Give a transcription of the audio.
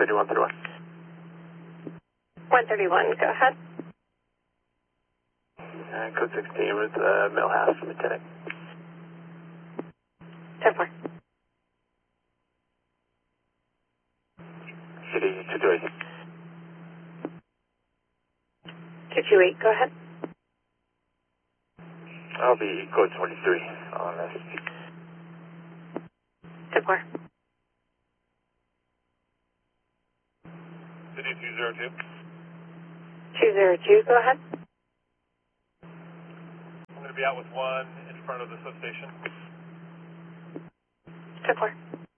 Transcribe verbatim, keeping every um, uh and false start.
thirty-one thirty-one. one thirty-one, go ahead. Uh, code sixteen with uh, Millhouse, Lieutenant. ten four. City two two eight. two two eight, go ahead. I'll be code twenty-three on this. ten four. City two zero two. two zero two, go ahead. I'm going to be out with one in front of the substation. ten four.